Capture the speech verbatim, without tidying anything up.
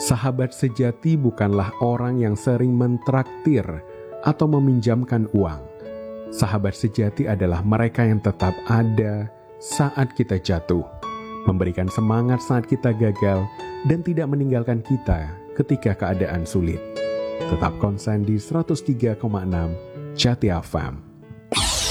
Sahabat sejati bukanlah orang yang sering mentraktir atau meminjamkan uang. Sahabat sejati adalah mereka yang tetap ada saat kita jatuh, memberikan semangat saat kita gagal, dan tidak meninggalkan kita ketika keadaan sulit. Tetap konsen di seratus tiga koma enam Jati F M.